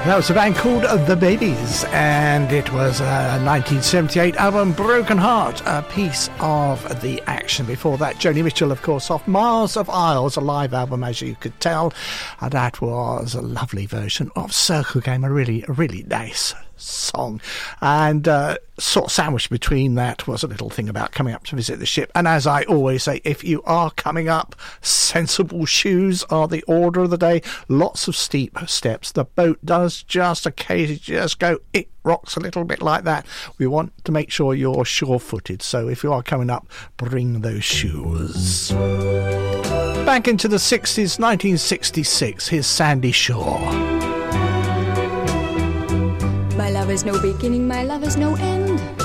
That was a band called The Babies, and it was a 1978 album, Broken Heart, a piece of the action. Before that, Joni Mitchell, of course, off Miles of Isles, a live album, as you could tell. That was a lovely version of Circle Game, a really nice song. And sort of sandwiched between that was a little thing about coming up to visit the ship. And as I always say, if you are coming up, sensible shoes are the order of the day. Lots of steep steps. The boat does just occasionally just go, it rocks a little bit like that. We want to make sure you're sure-footed. So if you are coming up, bring those shoes. Back into the 60s, 1966, here's Sandy Shaw. My love is no beginning, my love is no end.